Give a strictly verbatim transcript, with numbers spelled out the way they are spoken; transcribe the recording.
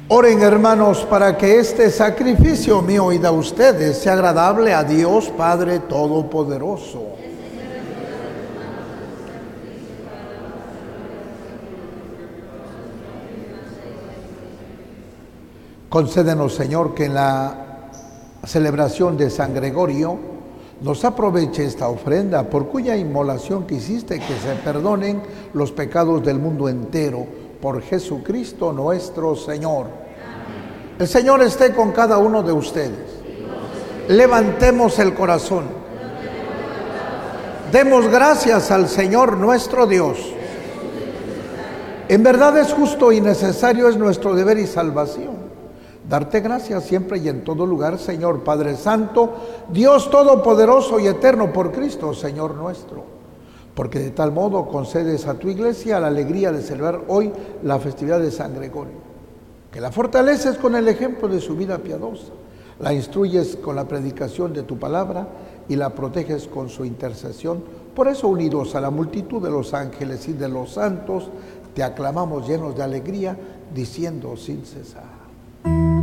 Oren, hermanos, para que este sacrificio mío y de ustedes sea agradable a Dios Padre Todopoderoso. Concédenos, Señor, que en la celebración de San Gregorio nos aproveche esta ofrenda, por cuya inmolación quisiste que se perdonen los pecados del mundo entero, por Jesucristo nuestro Señor. Amén. El Señor esté con cada uno de ustedes. Levantemos el corazón. Demos gracias al Señor nuestro Dios. En verdad es justo y necesario, es nuestro deber y salvación darte gracias siempre y en todo lugar, Señor Padre Santo, Dios Todopoderoso y Eterno, por Cristo, Señor nuestro. Porque de tal modo concedes a tu iglesia la alegría de celebrar hoy la festividad de San Gregorio, que la fortaleces con el ejemplo de su vida piadosa, la instruyes con la predicación de tu palabra y la proteges con su intercesión. Por eso, unidos a la multitud de los ángeles y de los santos, te aclamamos llenos de alegría, diciendo sin cesar: